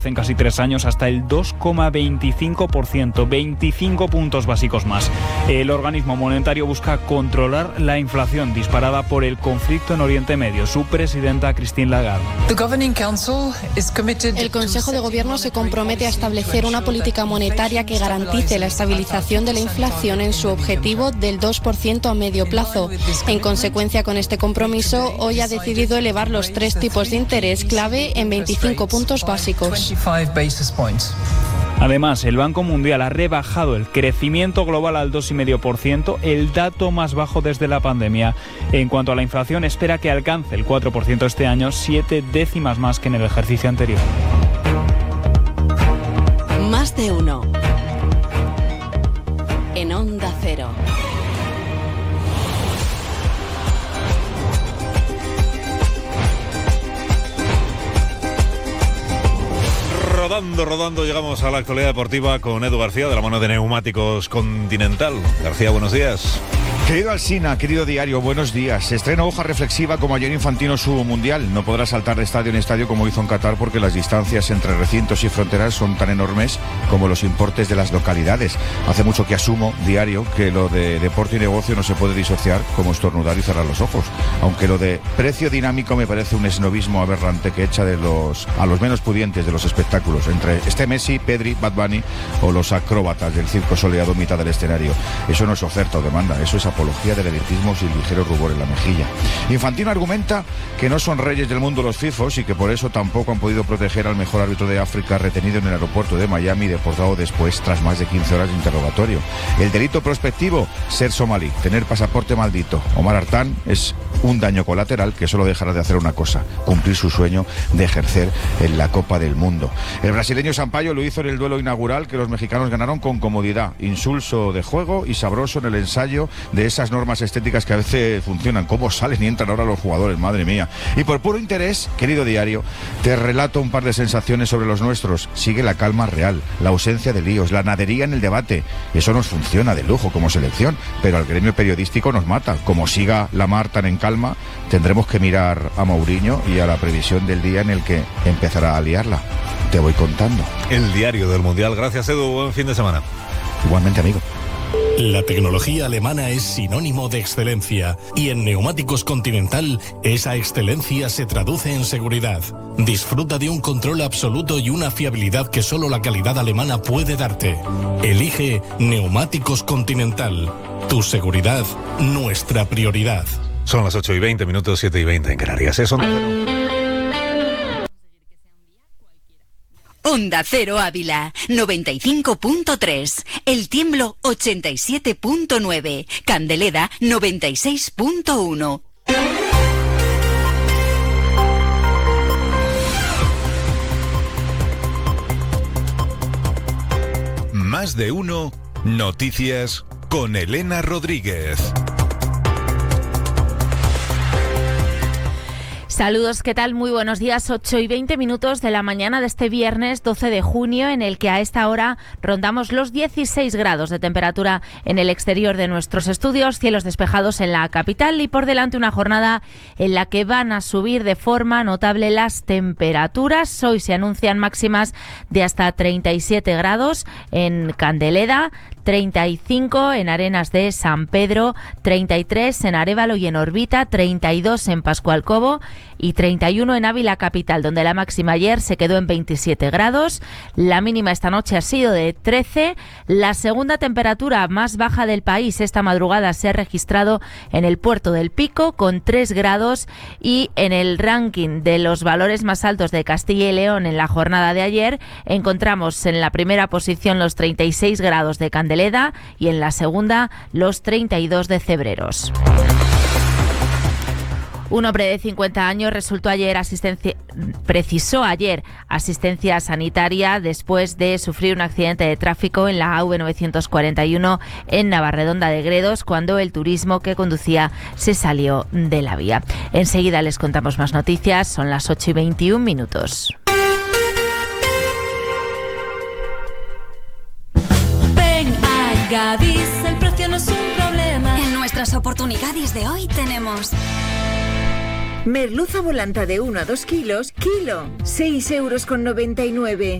en casi 3 años hasta el 2,25%, 25 puntos básicos más. El organismo monetario busca controlar la inflación disparada por el conflicto en Oriente Medio. Su presidenta, Christine Lagarde. El Consejo de Gobierno se compromete a establecer una política monetaria que garantice la estabilización de la inflación en su objetivo del 2% a medio plazo. En consecuencia, con este compromiso, hoy ha decidido elevar los 3 tipos de interés clave en 25 puntos básicos. Además, el Banco Mundial ha rebajado el crecimiento global al 2,5%, el dato más bajo desde la pandemia. En cuanto a la inflación, espera que alcance el 4% este año, 7 décimas más que en el ejercicio anterior. Más de uno. En Onda Cero. Rodando, llegamos a la actualidad deportiva con Edu García, de la mano de Neumáticos Continental. García, buenos días. Querido Alsina, querido diario, buenos días. Estrena hoja reflexiva como ayer Infantino su mundial. No podrá saltar de estadio en estadio como hizo en Qatar porque las distancias entre recintos y fronteras son tan enormes como los importes de las localidades. Hace mucho que asumo, diario, que lo de deporte y negocio no se puede disociar como estornudar y cerrar los ojos. Aunque lo de precio dinámico me parece un esnobismo aberrante que echa a los menos pudientes de los espectáculos, entre Messi, Pedri, Bad Bunny o los acróbatas del circo soleado en mitad del escenario. Eso no es oferta o demanda, eso es apología del elitismo sin ligero rubor en la mejilla. Infantino argumenta que no son reyes del mundo los fifos y que por eso tampoco han podido proteger al mejor árbitro de África retenido en el aeropuerto de Miami y deportado después tras más de 15 horas de interrogatorio. El delito prospectivo, ser somalí, tener pasaporte maldito. Omar Artán es un daño colateral que solo dejará de hacer una cosa, cumplir su sueño de ejercer en la Copa del Mundo. El brasileño Sampaio lo hizo en el duelo inaugural que los mexicanos ganaron con comodidad, insulso de juego y sabroso en el ensayo de esas normas estéticas que a veces funcionan. ¿Cómo salen y entran ahora los jugadores? Madre mía. Y por puro interés, querido diario, te relato un par de sensaciones sobre los nuestros. Sigue la calma real, la ausencia de líos, la nadería en el debate. Eso nos funciona de lujo como selección, pero al gremio periodístico nos mata. Como siga la mar tan en calma, tendremos que mirar a Mourinho y a la previsión del día en el que empezará a liarla. Te voy contando. El diario del Mundial. Gracias, Edu. Buen fin de semana. Igualmente, amigo. La tecnología alemana es sinónimo de excelencia y en Neumáticos Continental esa excelencia se traduce en seguridad. Disfruta de un control absoluto y una fiabilidad que solo la calidad alemana puede darte. Elige Neumáticos Continental. Tu seguridad, nuestra prioridad. Son las 8:20, 7:20 en Canarias. Eso no... Onda Cero Ávila, 95.3. El Tiemblo, 87.9. Candeleda, 96.1. Más de uno, noticias con Elena Rodríguez. Saludos, ¿qué tal? Muy buenos días, 8:20 de la mañana de este viernes 12 de junio, en el que a esta hora rondamos los 16 grados de temperatura en el exterior de nuestros estudios, cielos despejados en la capital y por delante una jornada en la que van a subir de forma notable las temperaturas. Hoy se anuncian máximas de hasta 37 grados en Candeleda, 35 en Arenas de San Pedro, 33 en Arévalo y en Orbita, 32 en Pascual-Cobo y 31 en Ávila capital, donde la máxima ayer se quedó en 27 grados. La mínima esta noche ha sido de 13. La segunda temperatura más baja del país esta madrugada se ha registrado en el Puerto del Pico con 3 grados y en el ranking de los valores más altos de Castilla y León en la jornada de ayer encontramos en la primera posición los 36 grados de Candeleda y en la segunda los 32 de Cebreros. Un hombre de 50 años precisó ayer asistencia sanitaria después de sufrir un accidente de tráfico en la AV 941 en Navarredonda de Gredos cuando el turismo que conducía se salió de la vía. Enseguida les contamos más noticias, son las 8:21. Ven a Gadis, el precio no es un problema. En nuestras oportunidades de hoy tenemos Merluza volanta de 1 a 2 kilos, kilo, 6,99 €.